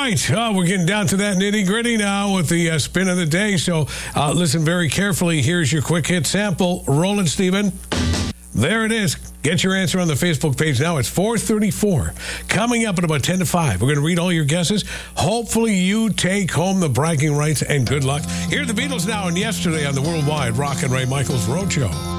right. We're getting down to that nitty-gritty now with the spin of the day. So listen very carefully. Here's your quick hit sample. Roll it, Stephen. There it is. Get your answer on the Facebook page now. It's 4:34. Coming up at about 10 to 5. We're going to read all your guesses. Hopefully you take home the bragging rights, and good luck. Here are the Beatles now and yesterday on the Worldwide Rock and Ray Michaels Roadshow.